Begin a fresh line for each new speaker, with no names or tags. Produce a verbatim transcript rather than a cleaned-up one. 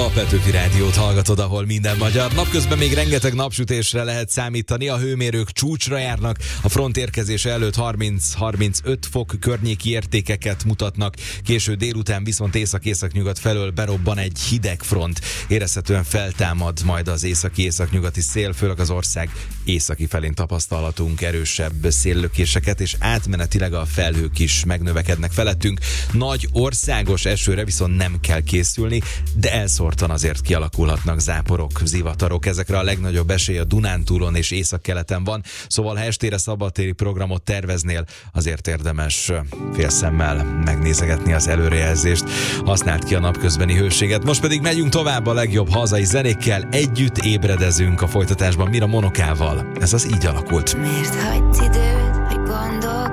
A Petőfi Rádiót hallgatod, ahol minden magyar. Napközben még rengeteg napsütésre lehet számítani, a hőmérők csúcsra járnak, a front érkezése előtt harminc-harmincöt fok környéki értékeket mutatnak, késő délután viszont észak-északnyugat felől berobban egy hideg front. Érezhetően feltámad majd az északi-északnyugati szél, főleg az ország északi felén tapasztalhatunk erősebb széllökéseket, és átmenetileg a felhők is megnövekednek felettünk. Nagy országos esőre viszont nem kell készülni, de elszórtan azért kialakulhatnak záporok, zivatarok. Ezekre a legnagyobb esély a Dunántúlon és északkeleten van, szóval ha estére szabadtéri programot terveznél, azért érdemes félszemmel megnézegetni az előrejelzést. Használd ki a napközbeni hőséget. Most pedig megyünk tovább a legjobb hazai zenékkel, együtt ébredezünk a folytatásban Mira Monokával. Ez az Így alakult.
Miért hagysz idő